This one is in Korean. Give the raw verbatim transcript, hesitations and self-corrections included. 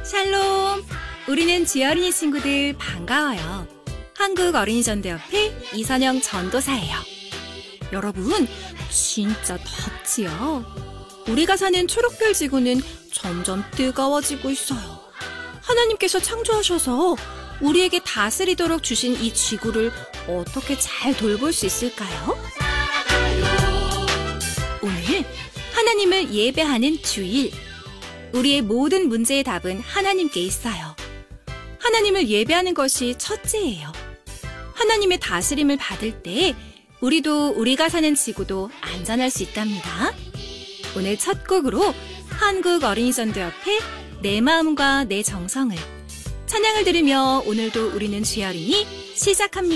샬롬! 우리는 지어린이 친구들 반가워요. 한국어린이전도협회 이선영 전도사예요. 여러분, 진짜 덥지요? 우리가 사는 초록별 지구는 점점 뜨거워지고 있어요. 하나님께서 창조하셔서 우리에게 다스리도록 주신 이 지구를 어떻게 잘 돌볼 수 있을까요? 오늘 하나님을 예배하는 주일. 우리의 모든 문제의 답은 하나님께 있어요. 하나님을 예배하는 것이 첫째예요. 하나님의 다스림을 받을 때 우리도 우리가 사는 지구도 안전할 수 있답니다. 오늘 첫 곡으로 한국어린이전도협회 내 마음과 내 정성을 찬양을 들으며 오늘도 우리는 주여린이 시작합니다.